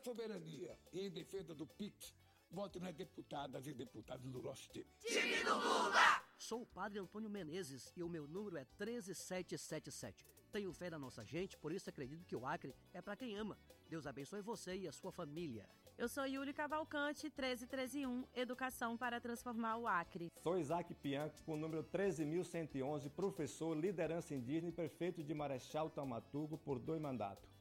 soberania e em defesa do PIX, vote nas deputadas e deputados do nosso time. Time do Lula! Sou o padre Antônio Menezes e o meu número é 13777. Tenho fé na nossa gente, por isso acredito que o Acre é para quem ama. Deus abençoe você e a sua família. Eu sou Yuli Cavalcante, 13111, Educação para Transformar o Acre. Sou Isaac Pianco, com o número 13.111, professor, liderança indígena e prefeito de Marechal Taumaturgo por 2 mandatos.